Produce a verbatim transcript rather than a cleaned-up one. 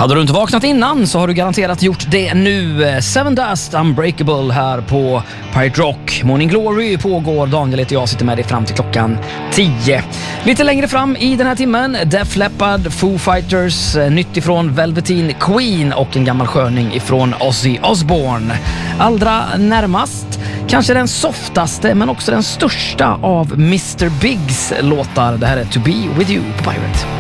Hade du inte vaknat innan så har du garanterat gjort det nu. Seven Dust Unbreakable här på Pirate Rock. Morning Glory pågår. Daniel heter jag, sitter med dig fram till klockan tio. Lite längre fram i den här timmen Def Leppard, Foo Fighters, nytt ifrån Velveteen Queen och en gammal sköning ifrån Ozzy Osbourne. Allra närmast kanske den softaste men också den största av mister Biggs låtar. Det här är To Be With You på Pirate.